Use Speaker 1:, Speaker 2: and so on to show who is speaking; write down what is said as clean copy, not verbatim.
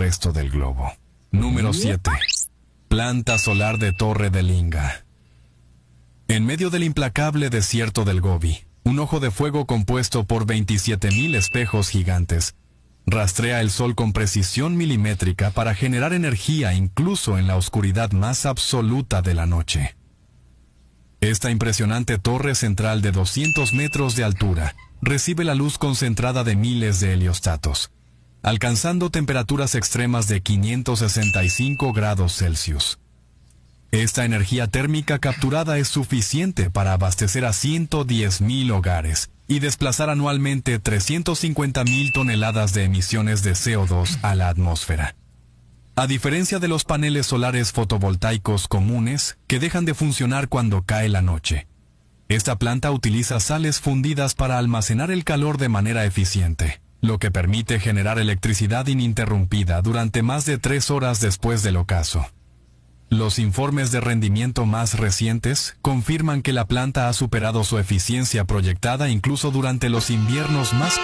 Speaker 1: resto del globo. Número 7. Planta solar de Torre del Inga. En medio del implacable desierto del Gobi, un ojo de fuego compuesto por 27.000 espejos gigantes rastrea el sol con precisión milimétrica para generar energía incluso en la oscuridad más absoluta de la noche. Esta impresionante torre central de 200 metros de altura recibe la luz concentrada de miles de heliostatos, alcanzando temperaturas extremas de 565 grados Celsius. Esta energía térmica capturada es suficiente para abastecer a 110.000 hogares y desplazar anualmente 350.000 toneladas de emisiones de CO2 a la atmósfera. A diferencia de los paneles solares fotovoltaicos comunes que dejan de funcionar cuando cae la noche, esta planta utiliza sales fundidas para almacenar el calor de manera eficiente, lo que permite generar electricidad ininterrumpida durante más de 3 horas después del ocaso. Los informes de rendimiento más recientes confirman que la planta ha superado su eficiencia proyectada incluso durante los inviernos más